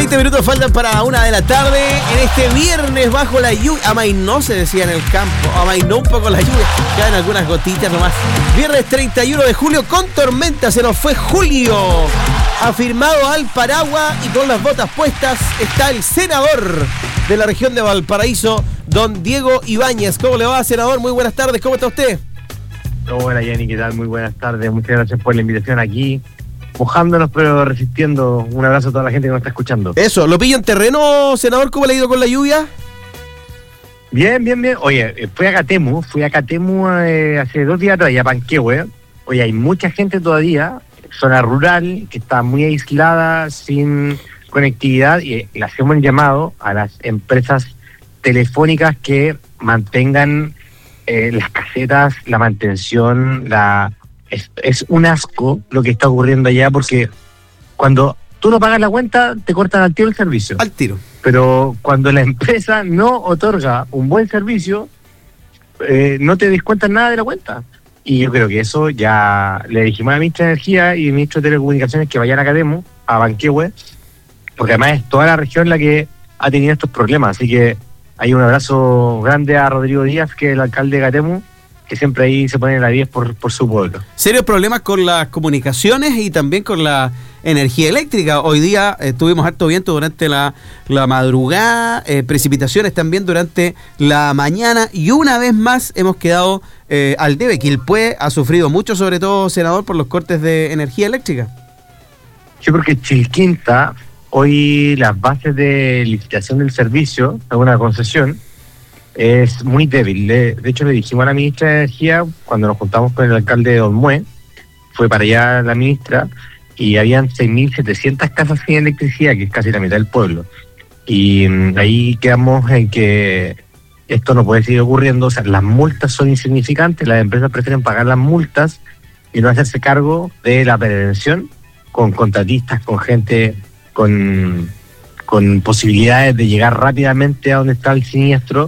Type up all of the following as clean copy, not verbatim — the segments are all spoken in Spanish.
20 minutos faltan para 1 de la tarde. En este viernes bajo la lluvia. Amainó se decía en el campo. Amainó un poco la lluvia. Caen algunas gotitas nomás. Viernes 31 de julio con tormenta. Se nos fue Julio. Afirmado al paraguas y con las botas puestas está el senador de la región de Valparaíso, don Diego Ibáñez. ¿Cómo le va, senador? Muy buenas tardes. ¿Cómo está usted? Hola, Jenny. ¿Qué tal? Muy buenas tardes. Muchas gracias por la invitación aquí. Mojándonos pero resistiendo. Un abrazo a toda la gente que nos está escuchando. Eso, ¿lo pillo en terreno, senador? ¿Cómo le ha ido con la lluvia? Bien. Oye, fui a Catemu hace 2 días atrás, a Panquehue. Oye, hay mucha gente todavía, zona rural, que está muy aislada, sin conectividad, y le hacemos un llamado a las empresas telefónicas que mantengan las casetas, la mantención, Es un asco lo que está ocurriendo allá, porque cuando tú no pagas la cuenta, te cortan al tiro el servicio. Al tiro. Pero cuando la empresa no otorga un buen servicio, no te descuentan nada de la cuenta. Y yo creo que eso ya le dijimos a la ministra de Energía y al ministro de Telecomunicaciones que vayan a Catemu, a Panquehue, porque además es toda la región la que ha tenido estos problemas. Así que hay un abrazo grande a Rodrigo Díaz, que es el alcalde de Catemu, que siempre ahí se pone la 10 por su pueblo. Serios problemas con las comunicaciones y también con la energía eléctrica. Hoy día tuvimos harto viento durante la madrugada, precipitaciones también durante la mañana, y una vez más hemos quedado al debe. Quilpué ha sufrido mucho, sobre todo, senador, por los cortes de energía eléctrica. Sí, porque Chilquinta, hoy las bases de licitación del servicio, de una concesión, es muy débil. De hecho, le dijimos a la ministra de Energía, cuando nos juntamos con el alcalde de Olmué, fue para allá la ministra, y habían 6.700 casas sin electricidad, que es casi la mitad del pueblo. Y ahí quedamos en que esto no puede seguir ocurriendo. O sea, las multas son insignificantes, las empresas prefieren pagar las multas y no hacerse cargo de la prevención con contratistas, con gente con posibilidades de llegar rápidamente a donde está el siniestro,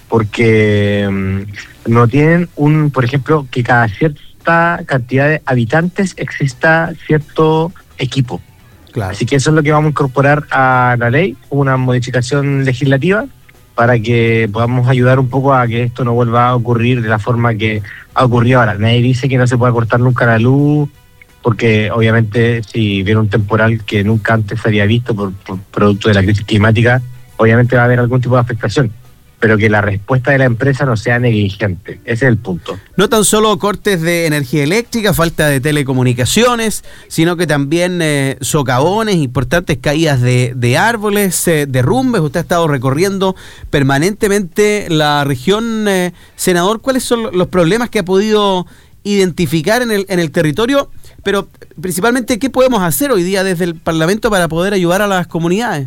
porque no tienen por ejemplo, que cada cierta cantidad de habitantes exista cierto equipo. Claro. Así que eso es lo que vamos a incorporar a la ley, una modificación legislativa, para que podamos ayudar un poco a que esto no vuelva a ocurrir de la forma que ha ocurrido ahora. Nadie dice que no se pueda cortar nunca la luz, porque obviamente si viene un temporal que nunca antes se había visto por producto de la crisis climática, obviamente va a haber algún tipo de afectación, pero que la respuesta de la empresa no sea negligente. Ese es el punto. No tan solo cortes de energía eléctrica, falta de telecomunicaciones, sino que también socavones, importantes caídas de árboles, derrumbes. Usted ha estado recorriendo permanentemente la región, senador. ¿Cuáles son los problemas que ha podido identificar en el territorio? Pero principalmente, ¿qué podemos hacer hoy día desde el Parlamento para poder ayudar a las comunidades?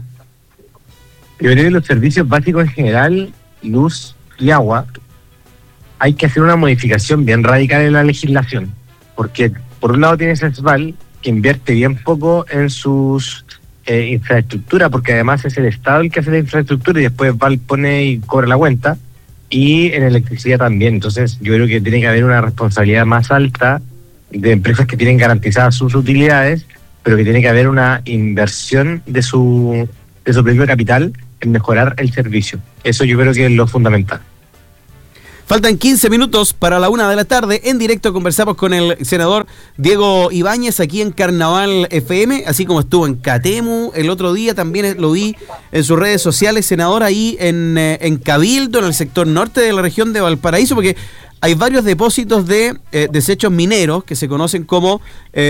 Yo creo que los servicios básicos en general, luz y agua, hay que hacer una modificación bien radical en la legislación, porque por un lado tienes ESVAL, que invierte bien poco en sus infraestructura, porque además es el Estado el que hace la infraestructura y después VAL pone y cobra la cuenta, y en electricidad también. Entonces yo creo que tiene que haber una responsabilidad más alta de empresas que tienen garantizadas sus utilidades, pero que tiene que haber una inversión de su propio capital en mejorar el servicio. Eso yo creo que es lo fundamental. Faltan 15 minutos para la 1 de la tarde. En directo conversamos con el senador Diego Ibáñez aquí en Carnaval FM, así como estuvo en Catemu el otro día. También lo vi en sus redes sociales, senador, ahí en Cabildo, en el sector norte de la región de Valparaíso, porque hay varios depósitos de desechos mineros que se conocen como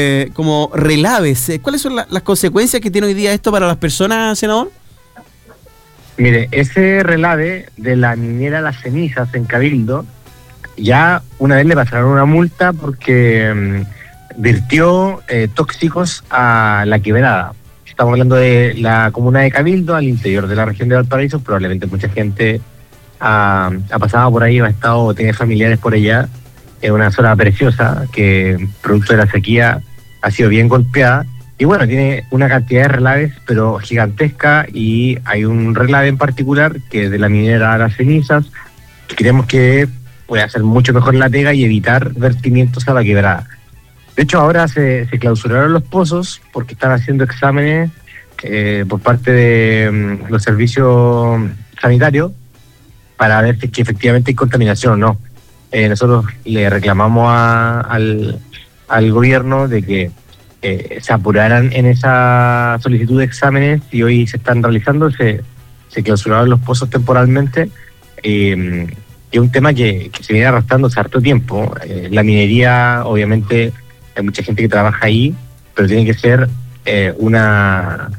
relaves. ¿Cuáles son las consecuencias que tiene hoy día esto para las personas, senador? Mire, ese relave de la minera Las Cenizas en Cabildo, ya una vez le pasaron una multa porque vertió tóxicos a la quebrada. Estamos hablando de la comuna de Cabildo, al interior de la región de Valparaíso. Probablemente mucha gente ha pasado por ahí, ha estado, tiene familiares por allá. Es una zona preciosa que, producto de la sequía, ha sido bien golpeada. Y bueno, tiene una cantidad de relaves, pero gigantesca, y hay un relave en particular que es de la minera Las Cenizas. Creemos que puede hacer mucho mejor la pega y evitar vertimientos a la quebrada. De hecho, ahora se clausuraron los pozos porque están haciendo exámenes por parte de los servicios sanitarios para ver si es que efectivamente hay contaminación o no. Nosotros le reclamamos al gobierno de que se apuraran en esa solicitud de exámenes y hoy se están realizando, se clausuraron los pozos temporalmente. Es un tema que se viene arrastrando hace harto tiempo. La minería, obviamente, hay mucha gente que trabaja ahí, pero tiene que ser una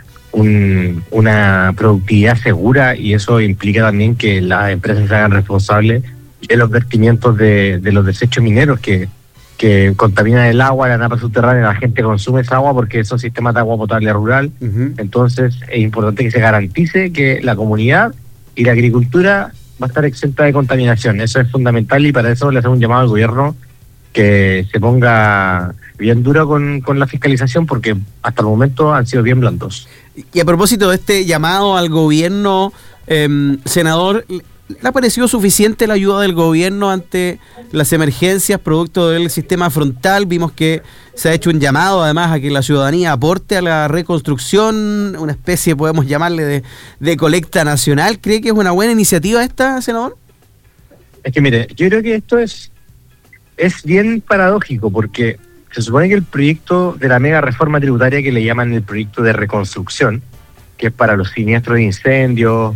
productividad segura, y eso implica también que las empresas se hagan responsables de los vertimientos de los desechos mineros que contaminan el agua, la napa subterránea. La gente consume esa agua porque son sistemas de agua potable rural. Entonces es importante que se garantice que la comunidad y la agricultura va a estar exenta de contaminación. Eso es fundamental, y para eso le hacemos un llamado al gobierno que se ponga bien duro con la fiscalización, porque hasta el momento han sido bien blandos. Y a propósito de este llamado al gobierno, senador, ¿le ha parecido suficiente la ayuda del gobierno ante las emergencias producto del sistema frontal? Vimos que se ha hecho un llamado además a que la ciudadanía aporte a la reconstrucción, una especie, podemos llamarle, de colecta nacional. ¿Cree que es una buena iniciativa esta, senador? Es que mire, yo creo que esto es bien paradójico, porque se supone que el proyecto de la mega reforma tributaria, que le llaman el proyecto de reconstrucción, que es para los siniestros de incendios,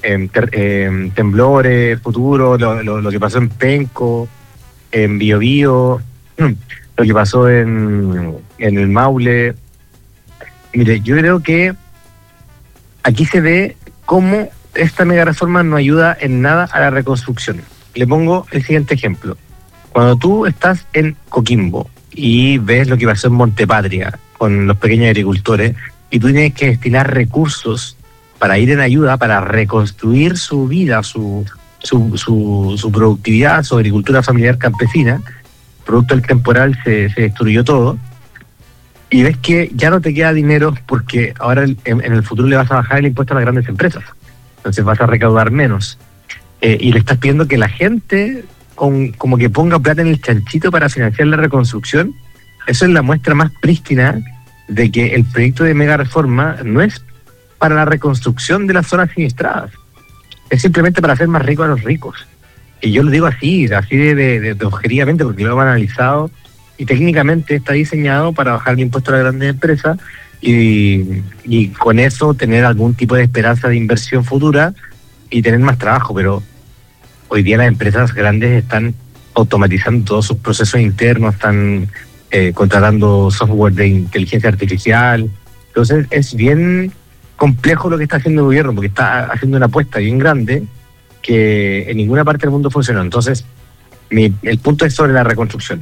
temblores, futuro, lo que pasó en Penco, en Biobío, lo que pasó en el Maule. Mire, yo creo que aquí se ve cómo esta mega reforma no ayuda en nada a la reconstrucción. Le pongo el siguiente ejemplo. Cuando tú estás en Coquimbo y ves lo que pasó en Montepatria con los pequeños agricultores, y tú tienes que destinar recursos para ir en ayuda, para reconstruir su vida, su productividad, su agricultura familiar campesina, producto del temporal se destruyó todo, y ves que ya no te queda dinero porque ahora en el futuro le vas a bajar el impuesto a las grandes empresas, entonces vas a recaudar menos, y le estás pidiendo que la gente como que ponga plata en el chanchito para financiar la reconstrucción. Eso es la muestra más prístina de que el proyecto de mega reforma no es para la reconstrucción de las zonas siniestradas, es simplemente para hacer más ricos a los ricos. Y yo lo digo así de objetivamente, porque lo hemos analizado, y técnicamente está diseñado para bajar el impuesto a las grandes empresas y con eso tener algún tipo de esperanza de inversión futura y tener más trabajo. Pero hoy día las empresas grandes están automatizando todos sus procesos internos, están contratando software de inteligencia artificial. Entonces es bien complejo lo que está haciendo el gobierno, porque está haciendo una apuesta bien grande que en ninguna parte del mundo funcionó. Entonces el punto es sobre la reconstrucción.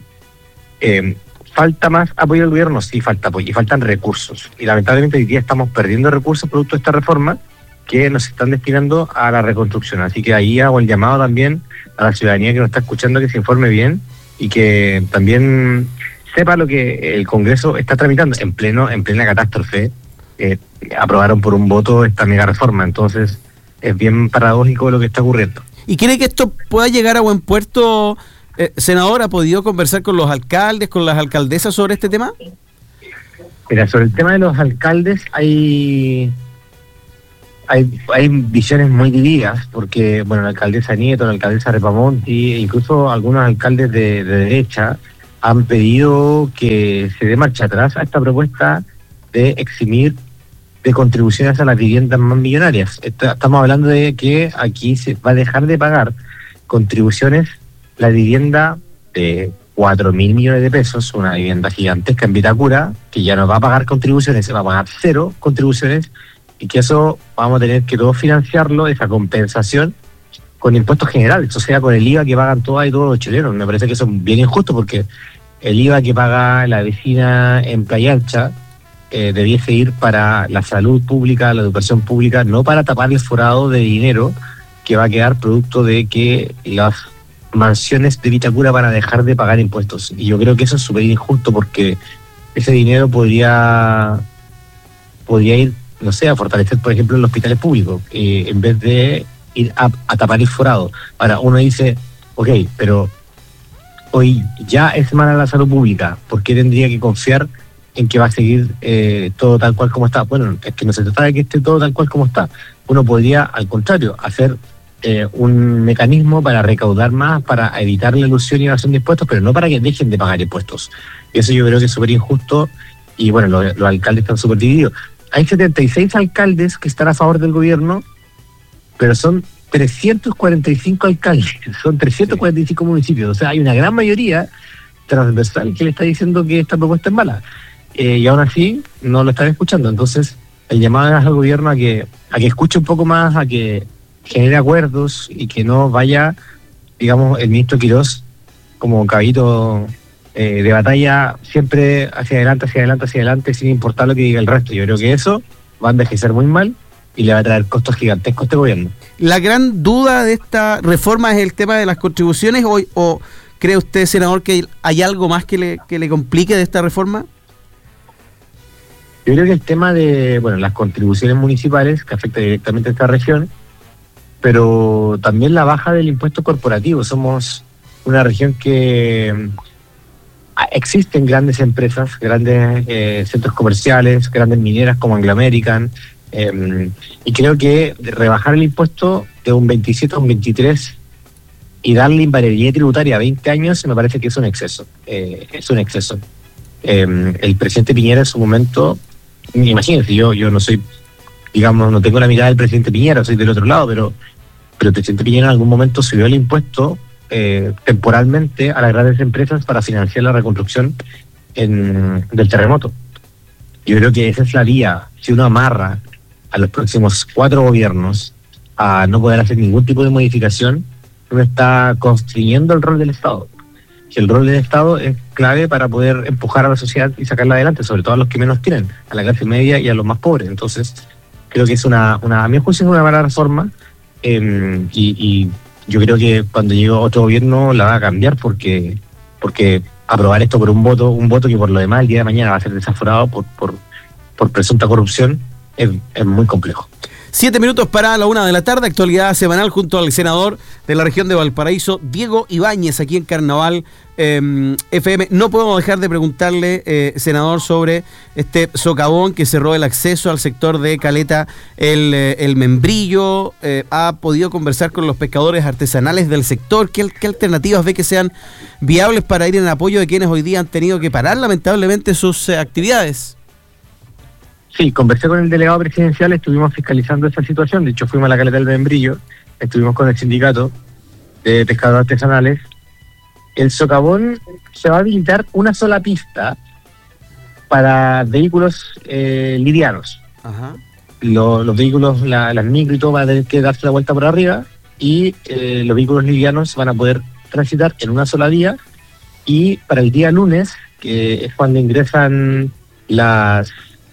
¿Falta más apoyo del gobierno? Sí, falta apoyo y faltan recursos. Y lamentablemente hoy día estamos perdiendo recursos producto de esta reforma que nos están destinando a la reconstrucción. Así que ahí hago el llamado también a la ciudadanía que nos está escuchando, que se informe bien y que también sepa lo que el Congreso está tramitando en plena catástrofe. Aprobaron por un voto esta mega reforma, entonces es bien paradójico lo que está ocurriendo. ¿Y cree que esto pueda llegar a buen puerto, senador? ¿Ha podido conversar con los alcaldes, con las alcaldesas sobre este tema? Mira, sobre el tema de los alcaldes hay visiones muy divididas, porque bueno, la alcaldesa Nieto, la alcaldesa Repamonti, e incluso algunos alcaldes de derecha han pedido que se dé marcha atrás a esta propuesta de eximir de contribuciones a las viviendas más millonarias. Estamos hablando de que aquí se va a dejar de pagar contribuciones la vivienda de 4.000 millones de pesos, una vivienda gigantesca en Vitacura, que ya no va a pagar contribuciones, se va a pagar 0 contribuciones, y que eso vamos a tener que todos financiarlo, esa compensación, con impuestos generales, o sea, con el IVA que pagan todas y todos los chilenos. Me parece que eso es bien injusto, porque el IVA que paga la vecina en Playa Ancha debiese ir para la salud pública, la educación pública, no para tapar el forado de dinero que va a quedar producto de que las mansiones de Vitacura van a dejar de pagar impuestos. Y yo creo que eso es súper injusto, porque ese dinero podría ir, no sé, a fortalecer, por ejemplo, los hospitales públicos, en vez de ir a tapar el forado. Ahora, uno dice, ok, pero hoy ya es mala la salud pública, ¿por qué tendría que confiar en que va a seguir todo tal cual como está. Bueno, es que no se trata de que esté todo tal cual como está. Uno podría, al contrario, hacer un mecanismo para recaudar más, para evitar la ilusión y evasión de impuestos, pero no para que dejen de pagar impuestos. Y eso yo creo que es súper injusto y bueno, los alcaldes están súper divididos. Hay 76 alcaldes que están a favor del gobierno, pero son 345 alcaldes, son 345 municipios. O sea, hay una gran mayoría transversal que le está diciendo que esta propuesta es mala. Y aún así no lo están escuchando. Entonces, el llamado es al gobierno a que escuche un poco más, a que genere acuerdos y que no vaya, digamos, el ministro Quirós como caballito de batalla siempre hacia adelante, sin importar lo que diga el resto. Yo creo que eso va a envejecer muy mal y le va a traer costos gigantescos a este gobierno. ¿La gran duda de esta reforma es el tema de las contribuciones o cree usted, senador, que hay algo más que le complique de esta reforma? Yo creo que el tema de las contribuciones municipales que afecta directamente a esta región, pero también la baja del impuesto corporativo. Somos una región que existen grandes empresas, grandes centros comerciales, grandes mineras como Anglo American, y creo que rebajar el impuesto de un 27 a un 23 y darle invariabilidad tributaria a 20 años me parece que es un exceso. El presidente Piñera en su momento, imagínense, yo no soy, digamos, no tengo la mirada del presidente Piñera, soy del otro lado, pero el presidente Piñera en algún momento subió el impuesto temporalmente a las grandes empresas para financiar la reconstrucción del terremoto. Yo creo que esa es la vía. Si uno amarra a los próximos 4 gobiernos a no poder hacer ningún tipo de modificación, uno está constriñendo el rol del Estado. Y el rol del Estado es clave para poder empujar a la sociedad y sacarla adelante, sobre todo a los que menos tienen, a la clase media y a los más pobres. Entonces, creo que es a mi juicio es una mala reforma, y yo creo que cuando llegue otro gobierno la va a cambiar porque aprobar esto por un voto que por lo demás el día de mañana va a ser desaforado por presunta corrupción, es muy complejo. 7 minutos para la 1 de la tarde, actualidad semanal junto al senador de la región de Valparaíso, Diego Ibáñez, aquí en Carnaval FM. No podemos dejar de preguntarle, senador, sobre este socavón que cerró el acceso al sector de Caleta, el Membrillo. ¿Ha podido conversar con los pescadores artesanales del sector? ¿Qué alternativas ve que sean viables para ir en apoyo de quienes hoy día han tenido que parar lamentablemente sus actividades? Sí, conversé con el delegado presidencial, estuvimos fiscalizando esa situación. De hecho, fuimos a la Caleta del Membrillo, estuvimos con el sindicato de pescadores artesanales. El socavón se va a habilitar una sola pista para vehículos livianos. Ajá. Los vehículos, las micro y todo, van a tener que darse la vuelta por arriba, y los vehículos livianos van a poder transitar en una sola vía. Y para el día lunes, que es cuando ingresan las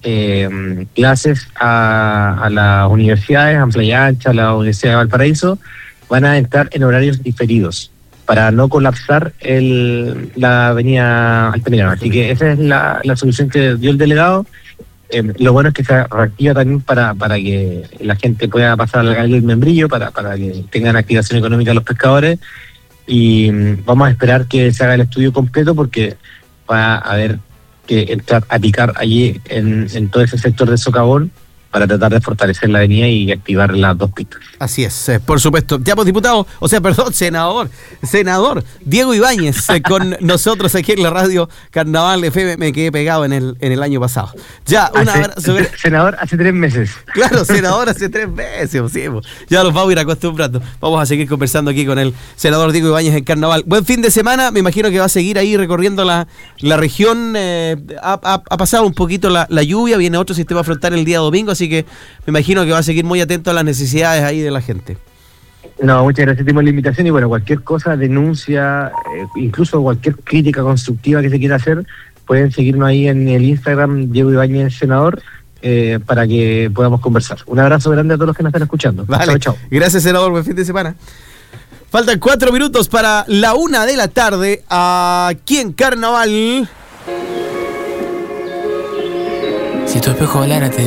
clases a las universidades, a Playa Ancha, a la Universidad de Valparaíso, van a entrar en horarios diferidos para no colapsar la avenida Altamirano. Así que esa es la solución que dio el delegado. Lo bueno es que se reactiva también para que la gente pueda pasar a la calle del Membrillo, para que tengan activación económica los pescadores, y vamos a esperar que se haga el estudio completo porque va a haber que entrar a picar allí en todo ese sector de socavón para tratar de fortalecer la avenida y activar las 2 pistas. Así es, por supuesto. Ya, pues, diputado, senador Diego Ibáñez, con nosotros aquí en la radio Carnaval FM. Me quedé pegado en el año pasado. Ya, un abrazo. Senador hace 3 meses. Claro, senador hace 3 meses. Sí, ya los vamos a ir acostumbrando. Vamos a seguir conversando aquí con el senador Diego Ibáñez en Carnaval. Buen fin de semana. Me imagino que va a seguir ahí recorriendo la región. Ha pasado un poquito la lluvia. Viene otro sistema frontal el día domingo, así que me imagino que va a seguir muy atento a las necesidades ahí de la gente. No, muchas gracias, tenemos la invitación, y bueno, cualquier cosa, denuncia, incluso cualquier crítica constructiva que se quiera hacer, pueden seguirnos ahí en el Instagram Diego Ibáñez Senador, para que podamos conversar. Un abrazo grande a todos los que nos están escuchando. Vale. Chao. Gracias, senador, buen fin de semana. Faltan 4 minutos para la 1 de la tarde aquí en Carnaval. Si tu espejo hablara, te